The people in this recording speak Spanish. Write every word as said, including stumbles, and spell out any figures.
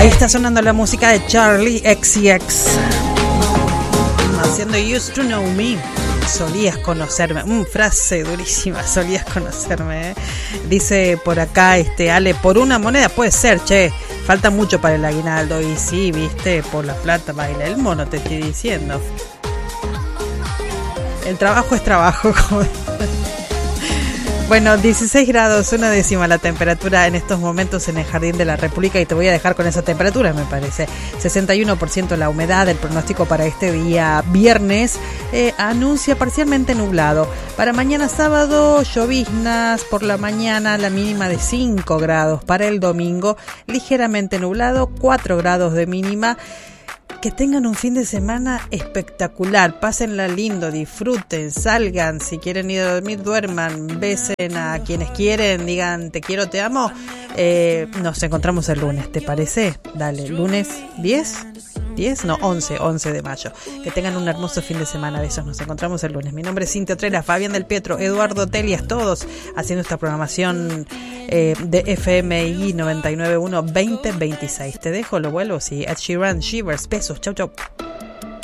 Ahí está sonando la música de Charlie X C X haciendo Used to Know Me. Solías conocerme. Mm, frase durísima, solías conocerme, ¿eh? Dice por acá este Ale, por una moneda puede ser, che, falta mucho para el aguinaldo. Y sí, viste, por la plata baila el mono, te estoy diciendo. El trabajo es trabajo, como... Bueno, dieciséis grados, una décima la temperatura en estos momentos en el Jardín de la República, y te voy a dejar con esa temperatura, me parece. sesenta y uno por ciento la humedad. El pronóstico para este día viernes eh, anuncia parcialmente nublado. Para mañana sábado, lloviznas por la mañana, la mínima de cinco grados. Para el domingo, ligeramente nublado, cuatro grados de mínima. Que tengan un fin de semana espectacular, pásenla lindo, disfruten, salgan, si quieren ir a dormir, duerman, besen a quienes quieren, digan te quiero, te amo. Eh, nos encontramos el lunes, ¿te parece? Dale, lunes diez, diez, no, once, once de mayo. Que tengan un hermoso fin de semana, besos, nos encontramos el lunes. Mi nombre es Cintia Otrera, Fabián del Pietro, Eduardo Telias, todos haciendo esta programación eh, de F M I noventa y nueve punto uno veinte veintiséis. Te dejo, lo vuelvo, sí, Ed Sheeran, Shivers, besos, chau chau.